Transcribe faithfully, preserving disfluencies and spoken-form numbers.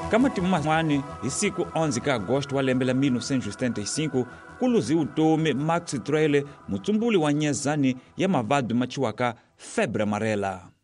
Kama timumani hi siku onze ka agosto wa lembe la mille neuf cent setenta-cinco ku luziwe utomi Max Trele, mutsumbuli wa nyezani ya mavabyi ma chiwaka febre amarela.